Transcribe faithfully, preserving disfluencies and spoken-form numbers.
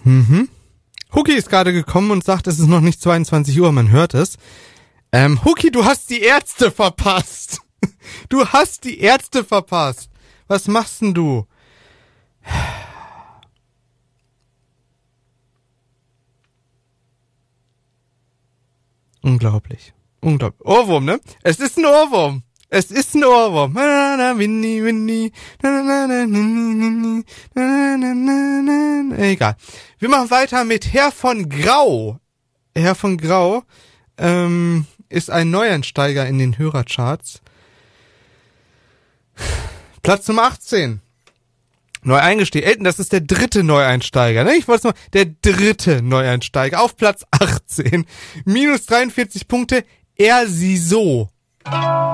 Mhm. Huki ist gerade gekommen und sagt, es ist noch nicht zweiundzwanzig Uhr, man hört es. Ähm, Huki, du hast die Ärzte verpasst. Du hast die Ärzte verpasst. Was machst denn du? Unglaublich. Unglaublich. Ohrwurm, ne? Es ist ein Ohrwurm. Es ist ein Ohrwurm. Egal. Wir machen weiter mit Herr von Grau. Herr von Grau ähm, ist ein Neueinsteiger in den Hörercharts. Platz Nummer achtzehn. Neu eingestiegen. Das ist der dritte Neueinsteiger, ne? Ich wollte es mal. Der dritte Neueinsteiger auf Platz achtzehn. Minus dreiundvierzig Punkte. Er, sie, so.